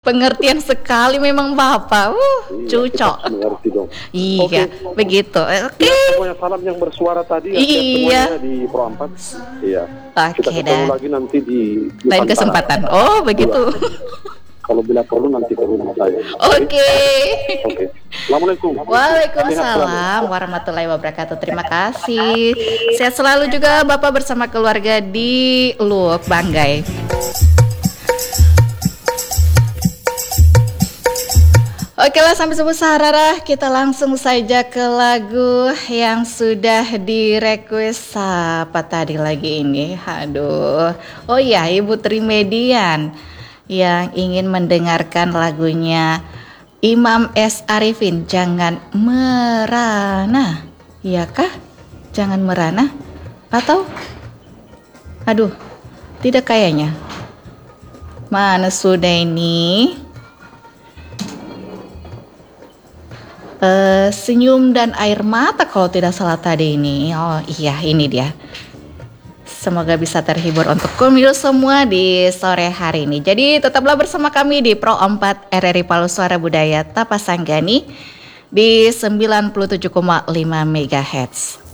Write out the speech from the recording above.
Pengertian sekali memang Bapak. Iya, kita Cucok. mengerti dong. Iya, Oke. begitu. Oke. Ya, semuanya salam yang bersuara tadi ya, Iya. semuanya di Pro 4. Iya. Kita Oke ketemu dah. lagi nanti di Lain Nusantara. kesempatan. Oh, begitu. Kalau bila perlu nanti ke rumah saya. Oke. Oke. Assalamualaikum. Sehat selalu. Waalaikumsalam warahmatullahi wabarakatuh. Terima kasih. Sehat selalu juga Bapak bersama keluarga di Luwuk Banggai. Oke lah, sampai subuh sararah, kita langsung saja ke lagu yang sudah direquest. Apa tadi lagi ini? Aduh. Oh iya, Ibu Trimedian yang ingin mendengarkan lagunya Imam S. Arifin, Jangan Merana. Iya kah? Jangan Merana? Atau? Aduh, tidak kayaknya. Mana sudah ini? Senyum dan air mata kalau tidak salah tadi ini. Oh iya, ini dia. Semoga bisa terhibur untuk Kumil semua di sore hari ini. Jadi tetaplah bersama kami di Pro 4 RRI Palu Suara Budaya Tapasanggani di 97,5 MHz.